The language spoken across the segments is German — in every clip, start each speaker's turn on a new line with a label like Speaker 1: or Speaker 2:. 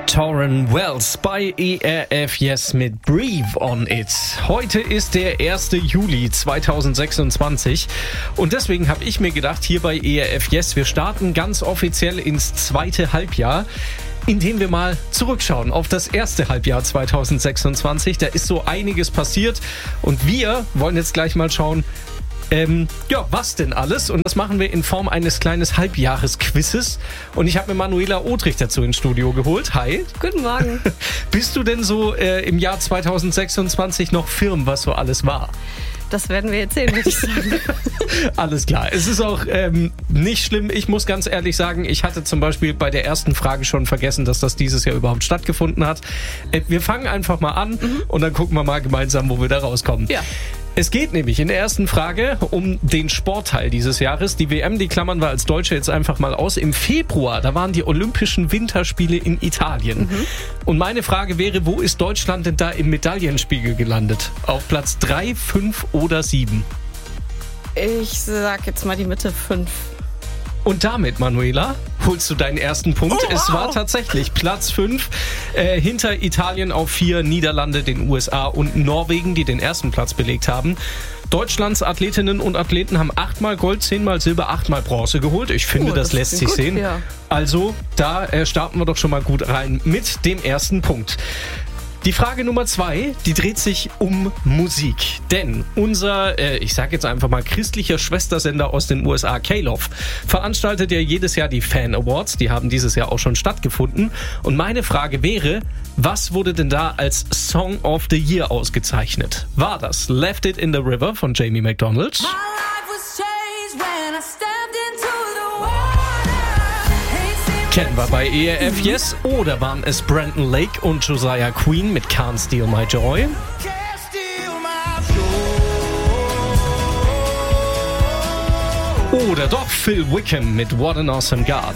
Speaker 1: Tauren Wells bei ERF Yes mit Breathe on It. Heute ist der 1. Juli 2026 und deswegen habe ich mir gedacht, hier bei ERF Yes, wir starten ganz offiziell ins zweite Halbjahr, indem wir mal zurückschauen auf das erste Halbjahr 2026. Da ist so einiges passiert und wir wollen jetzt gleich mal schauen, was denn alles? Und das machen wir in Form eines kleines Halbjahresquizzes. Und ich habe mir Manuela Odrich dazu ins Studio geholt. Hi.
Speaker 2: Guten Morgen.
Speaker 1: Bist du denn so im Jahr 2026 noch firm, was so alles war?
Speaker 2: Das werden wir jetzt sehen, würde ich sagen.
Speaker 1: Alles klar. Es ist auch nicht schlimm. Ich muss ganz ehrlich sagen, ich hatte zum Beispiel bei der ersten Frage schon vergessen, dass das dieses Jahr überhaupt stattgefunden hat. Wir fangen einfach mal an und dann gucken wir mal gemeinsam, wo wir da rauskommen. Ja. Es geht nämlich in der ersten Frage um den Sportteil dieses Jahres. Die WM, die klammern wir als Deutsche jetzt einfach mal aus. Im Februar, da waren die Olympischen Winterspiele in Italien. Und meine Frage wäre, wo ist Deutschland denn da im Medaillenspiegel gelandet? Auf Platz 3, 5 oder 7?
Speaker 2: Ich sag jetzt mal die Mitte 5.
Speaker 1: Und damit, Manuela, holst du deinen ersten Punkt. Oh, wow. Es war tatsächlich Platz 5, hinter Italien auf 4, Niederlande, den USA und Norwegen, die den ersten Platz belegt haben. Deutschlands Athletinnen und Athleten haben 8-mal Gold, 10-mal Silber, 8-mal Bronze geholt. Ich finde, das lässt sich sehen. Ja. Also, da starten wir doch schon mal gut rein mit dem ersten Punkt. Die Frage Nummer 2, die dreht sich um Musik. Denn unser, ich sage jetzt einfach mal, christlicher Schwestersender aus den USA, KLOF, veranstaltet ja jedes Jahr die Fan Awards. Die haben dieses Jahr auch schon stattgefunden. Und meine Frage wäre, was wurde denn da als Song of the Year ausgezeichnet? War das Left It in the River von Jamie McDonald? Kennen wir bei ERF Yes? Oder waren es Brandon Lake und Josiah Queen mit Can't Steal My Joy? Oder doch Phil Wickham mit What an Awesome God?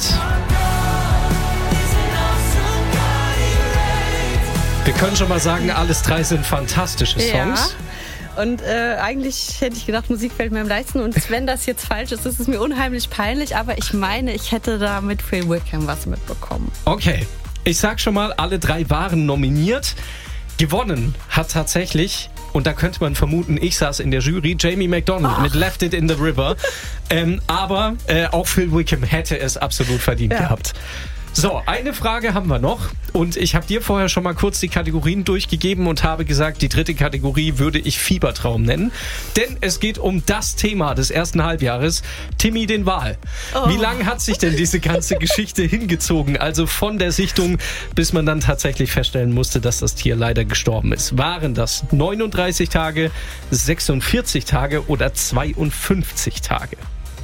Speaker 1: Wir können schon mal sagen, alles drei sind fantastische Songs.
Speaker 2: Ja. Und eigentlich hätte ich gedacht, Musik fällt mir am leichtesten. Und wenn das jetzt falsch ist, ist es mir unheimlich peinlich. Aber ich meine, ich hätte da mit Phil Wickham was mitbekommen.
Speaker 1: Okay, ich sag schon mal, alle drei waren nominiert. Gewonnen hat tatsächlich, und da könnte man vermuten, ich saß in der Jury, Jamie McDonald mit Left It in the River. Aber auch Phil Wickham hätte es absolut verdient gehabt. So, eine Frage haben wir noch und ich habe dir vorher schon mal kurz die Kategorien durchgegeben und habe gesagt, die dritte Kategorie würde ich Fiebertraum nennen, denn es geht um das Thema des ersten Halbjahres, Timmy den Wal. Oh. Wie lange hat sich denn diese ganze Geschichte hingezogen, also von der Sichtung, bis man dann tatsächlich feststellen musste, dass das Tier leider gestorben ist? Waren das 39 Tage, 46 Tage oder 52 Tage?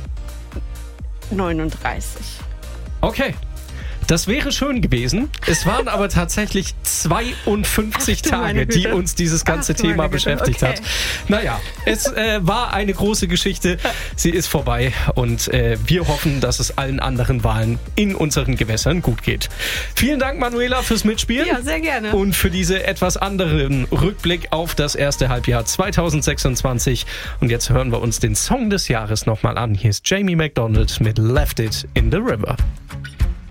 Speaker 2: 39.
Speaker 1: Okay. Das wäre schön gewesen. Es waren aber tatsächlich 52 Tage, die uns dieses ganze Thema beschäftigt hat. Naja, es war eine große Geschichte. Sie ist vorbei und wir hoffen, dass es allen anderen Walen in unseren Gewässern gut geht. Vielen Dank, Manuela, fürs Mitspielen.
Speaker 2: Ja, sehr gerne.
Speaker 1: Und für diese etwas anderen Rückblick auf das erste Halbjahr 2026. Und jetzt hören wir uns den Song des Jahres nochmal an. Hier ist Jamie McDonald mit Left It in the River.